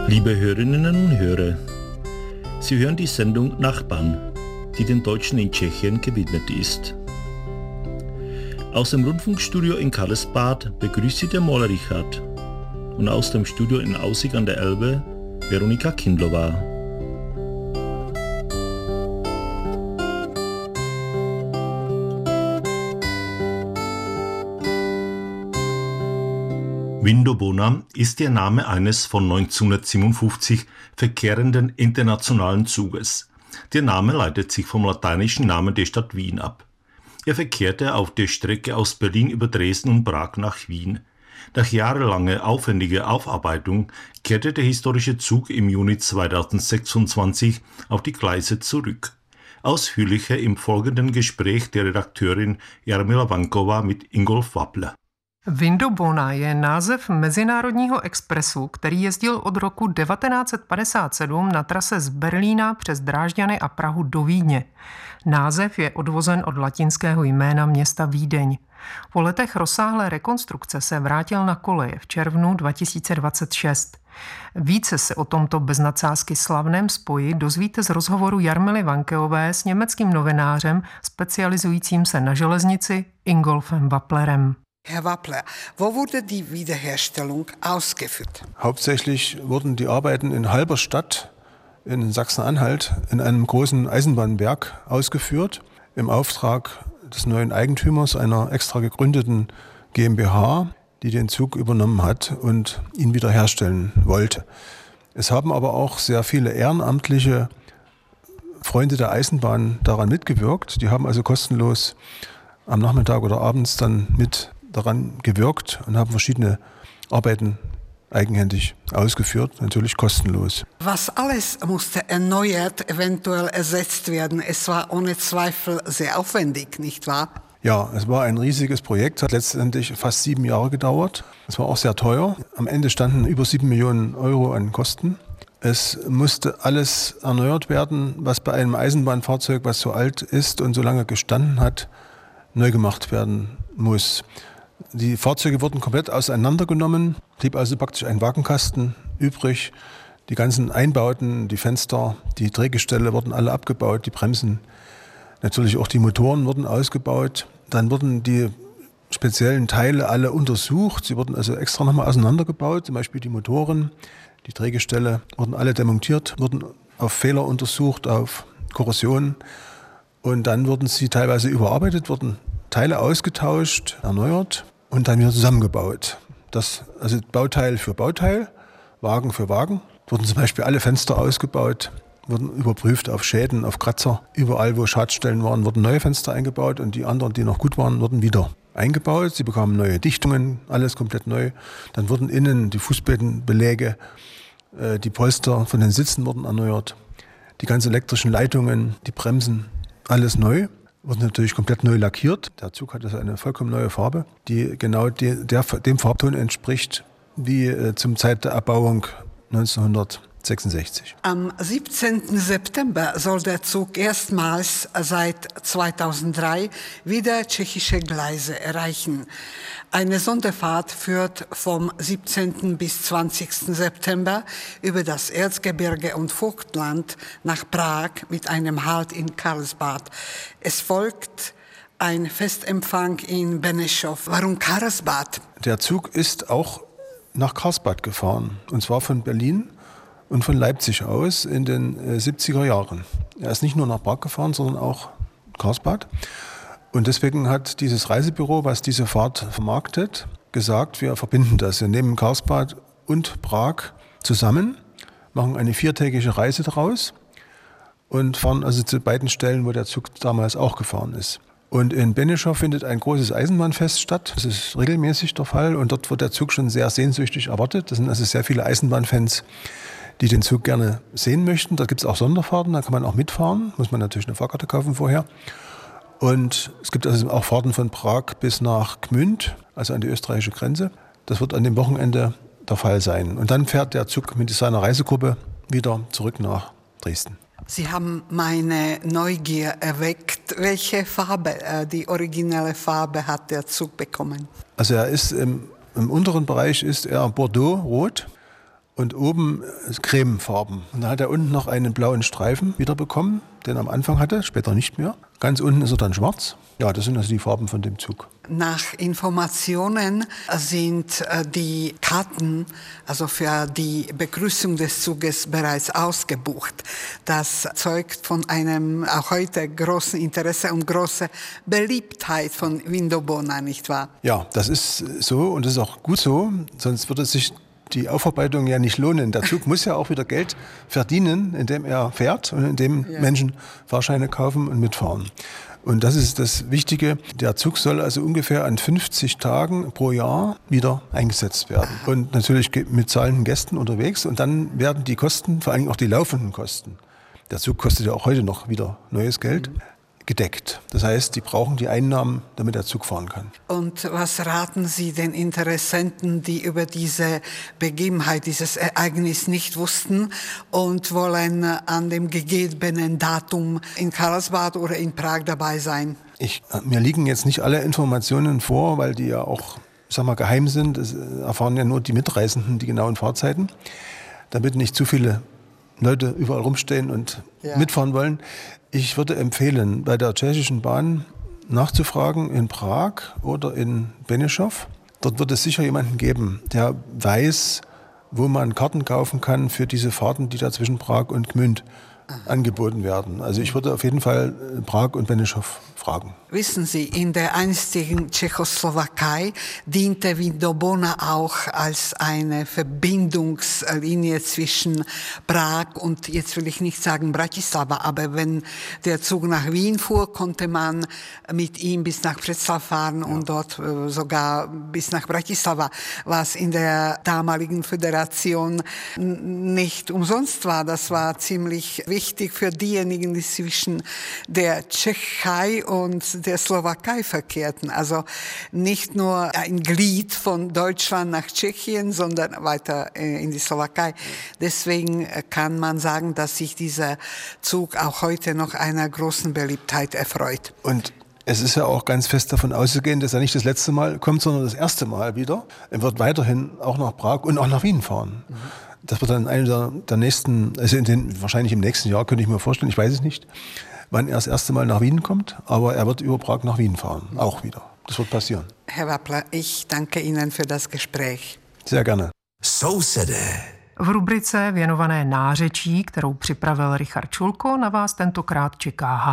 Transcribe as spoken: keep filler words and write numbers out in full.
Liebe Hörerinnen und Hörer, Sie hören die Sendung Nachbarn, die den Deutschen in Tschechien gewidmet ist. Aus dem Rundfunkstudio in Karlsbad begrüßt Sie der Moller Richard und aus dem Studio in Aussig an der Elbe Veronika Kindlova. Vindobona ist der Name eines von neunzehnhundertsiebenundfünfzig verkehrenden internationalen Zuges. Der Name leitet sich vom lateinischen Namen der Stadt Wien ab. Er verkehrte auf der Strecke aus Berlin über Dresden und Prag nach Wien. Nach jahrelanger aufwendiger Aufarbeitung kehrte der historische Zug im Juni zweitausendsechsundzwanzig auf die Gleise zurück. Ausführlicher im folgenden Gespräch der Redakteurin Jarmila Vankova mit Ingolf Wappler. Vindobona je název mezinárodního expresu, který jezdil od roku devatenáct set padesát sedm na trase z Berlína přes Drážďany a Prahu do Vídně. Název je odvozen od latinského jména města Vídeň. Po letech rozsáhlé rekonstrukce se vrátil na koleje v červnu dva tisíce dvacet šest. Více se o tomto bez nadsázky slavném spoji dozvíte z rozhovoru Jarmily Vankeové s německým novinářem specializujícím se na železnici Ingolfem Wapplerem. Herr Wappler, wo wurde die Wiederherstellung ausgeführt? Hauptsächlich wurden die Arbeiten in Halberstadt in Sachsen-Anhalt in einem großen Eisenbahnwerk ausgeführt, im Auftrag des neuen Eigentümers einer extra gegründeten GmbH, die den Zug übernommen hat und ihn wiederherstellen wollte. Es haben aber auch sehr viele ehrenamtliche Freunde der Eisenbahn daran mitgewirkt. Die haben also kostenlos am Nachmittag oder abends dann mit daran gewirkt und haben verschiedene Arbeiten eigenhändig ausgeführt, natürlich kostenlos. Was alles musste erneuert, eventuell ersetzt werden? Es war ohne Zweifel sehr aufwendig, nicht wahr? Ja, es war ein riesiges Projekt, hat letztendlich fast sieben Jahre gedauert. Es war auch sehr teuer. Am Ende standen über sieben Millionen Euro an Kosten. Es musste alles erneuert werden, was bei einem Eisenbahnfahrzeug, was so alt ist und so lange gestanden hat, neu gemacht werden muss. Die Fahrzeuge wurden komplett auseinandergenommen, blieb also praktisch ein Wagenkasten übrig. Die ganzen Einbauten, die Fenster, die Drehgestelle wurden alle abgebaut, die Bremsen, natürlich auch die Motoren wurden ausgebaut. Dann wurden die speziellen Teile alle untersucht. Sie wurden also extra nochmal auseinandergebaut, zum Beispiel die Motoren, die Drehgestelle wurden alle demontiert, wurden auf Fehler untersucht, auf Korrosion. Und dann wurden sie teilweise überarbeitet, wurden Teile ausgetauscht, erneuert und dann wieder zusammengebaut. Das, also Bauteil für Bauteil, Wagen für Wagen. Wurden zum Beispiel alle Fenster ausgebaut, wurden überprüft auf Schäden, auf Kratzer. Überall, wo Schadstellen waren, wurden neue Fenster eingebaut und die anderen, die noch gut waren, wurden wieder eingebaut. Sie bekamen neue Dichtungen, alles komplett neu. Dann wurden innen die Fußbodenbeläge, die Polster von den Sitzen wurden erneuert. Die ganzen elektrischen Leitungen, die Bremsen, alles neu. Wurden natürlich komplett neu lackiert. Der Zug hat also eine vollkommen neue Farbe, die genau die, der, dem Farbton entspricht wie äh, zum Zeit der Erbauung neunzehnhundertsechsundsechzig. Am siebzehnten September soll der Zug erstmals seit zweitausenddrei wieder tschechische Gleise erreichen. Eine Sonderfahrt führt vom siebzehnten bis zwanzigsten September über das Erzgebirge und Vogtland nach Prag mit einem Halt in Karlsbad. Es folgt ein Festempfang in Benešov. Warum Karlsbad? Der Zug ist auch nach Karlsbad gefahren, und zwar von Berlin und von Leipzig aus in den siebziger Jahren. Er ist nicht nur nach Prag gefahren, sondern auch Karlsbad. Und deswegen hat dieses Reisebüro, was diese Fahrt vermarktet, gesagt, wir verbinden das. Wir nehmen Karlsbad und Prag zusammen, machen eine viertägige Reise daraus und fahren also zu beiden Stellen, wo der Zug damals auch gefahren ist. Und in Benešov findet ein großes Eisenbahnfest statt. Das ist regelmäßig der Fall und dort wird der Zug schon sehr sehnsüchtig erwartet. Das sind also sehr viele Eisenbahnfans, die den Zug gerne sehen möchten. Da gibt es auch Sonderfahrten, da kann man auch mitfahren. Muss man natürlich eine Fahrkarte kaufen vorher. Und es gibt also auch Fahrten von Prag bis nach Gmünd, also an die österreichische Grenze. Das wird an dem Wochenende der Fall sein. Und dann fährt der Zug mit seiner Reisegruppe wieder zurück nach Dresden. Sie haben meine Neugier erweckt. Welche Farbe, äh, die originelle Farbe hat der Zug bekommen? Also er ist im, im unteren Bereich ist er Bordeaux-rot und oben Cremefarben. Und da hat er unten noch einen blauen Streifen wieder bekommen, den er am Anfang hatte, später nicht mehr. Ganz unten ist er dann schwarz. Ja, das sind also die Farben von dem Zug. Nach Informationen sind die Karten, also für die Begrüßung des Zuges, bereits ausgebucht. Das zeugt von einem auch heute großen Interesse und großer Beliebtheit von Vindobona, nicht wahr? Ja, das ist so und das ist auch gut so, sonst würde sich die Aufarbeitung ja nicht lohnen. Der Zug muss ja auch wieder Geld verdienen, indem er fährt und indem ja. Menschen Fahrscheine kaufen und mitfahren. Und das ist das Wichtige. Der Zug soll also ungefähr an fünfzig Tagen pro Jahr wieder eingesetzt werden. Und natürlich mit zahlenden Gästen unterwegs. Und dann werden die Kosten, vor allem auch die laufenden Kosten, der Zug kostet ja auch heute noch wieder neues Geld, gedeckt. Das heißt, die brauchen die Einnahmen, damit der Zug fahren kann. Und was raten Sie den Interessenten, die über diese Begebenheit, dieses Ereignis nicht wussten und wollen an dem gegebenen Datum in Karlsbad oder in Prag dabei sein? Ich, mir liegen jetzt nicht alle Informationen vor, weil die ja auch, sag mal, geheim sind. Es erfahren ja nur die Mitreisenden die genauen Fahrzeiten, damit nicht zu viele Leute überall rumstehen und ja. mitfahren wollen. Ich würde empfehlen, bei der tschechischen Bahn nachzufragen in Prag oder in Benešov. Dort wird es sicher jemanden geben, der weiß, wo man Karten kaufen kann für diese Fahrten, die da zwischen Prag und Gmünd angeboten werden. Also ich würde auf jeden Fall Prag und Benešov fragen. Wissen Sie, in der einstigen Tschechoslowakei diente Vindobona auch als eine Verbindungslinie zwischen Prag und, jetzt will ich nicht sagen Bratislava, aber wenn der Zug nach Wien fuhr, konnte man mit ihm bis nach Břeclav fahren ja. und dort äh, sogar bis nach Bratislava, was in der damaligen Föderation n- nicht umsonst war. Das war ziemlich wichtig für diejenigen, die zwischen der Tschechei und der Slowakei verkehrten. Also nicht nur ein Glied von Deutschland nach Tschechien, sondern weiter in die Slowakei. Deswegen kann man sagen, dass sich dieser Zug auch heute noch einer großen Beliebtheit erfreut. Und es ist ja auch ganz fest davon auszugehen, dass er nicht das letzte Mal kommt, sondern das erste Mal wieder. Er wird weiterhin auch nach Prag und auch nach Wien fahren. Mhm. Das wird dann einer der, der nächsten, also in den, wahrscheinlich im nächsten Jahr, könnte ich mir vorstellen, ich weiß es nicht, wann er das erste Mal nach Wien kommt, aber er wird über Prag nach Wien fahren, auch wieder. Das wird passieren. Herr Wappler, ich danke Ihnen für das Gespräch. Sehr gerne. Sousedé. V rubrice věnované nářečí, kterou připravil Richard Čulko, na vás tentokrát čeká